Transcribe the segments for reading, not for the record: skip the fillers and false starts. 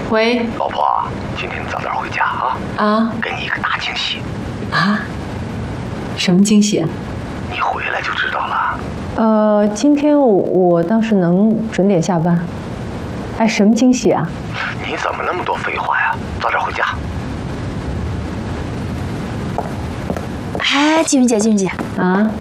喂， 老婆，今天早点回家啊！ 啊给你一个大惊喜， 啊，什么惊喜啊？ 你回来就知道了。 今天我倒是能准点下班。哎，什么惊喜啊？ 你怎么那么多废话呀？早点回家。 哎，季云姐，季云姐， 啊？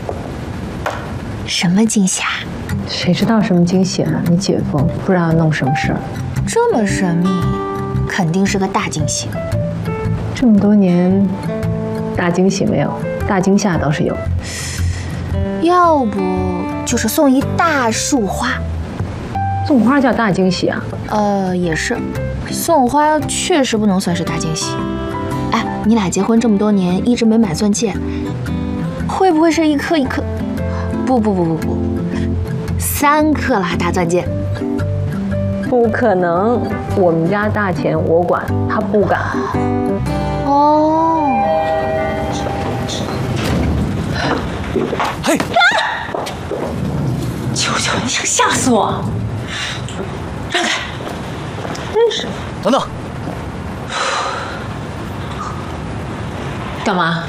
什么惊喜啊？ 谁知道什么惊喜啊？你姐夫不知道要弄什么事儿。 这么神秘，肯定是个大惊喜。 这么多年，大惊喜没有，大惊吓倒是有。 要不就是送一大束花。 送花叫大惊喜啊？ 也是，送花确实不能算是大惊喜。哎，你俩结婚这么多年，一直没买钻戒，会不会是一颗一颗？不，3克拉大钻戒。 不可能，我们家大钱我管，他不敢。 哦。 嘿， 求求你，想吓死我！让开！真是。 等等， 干嘛？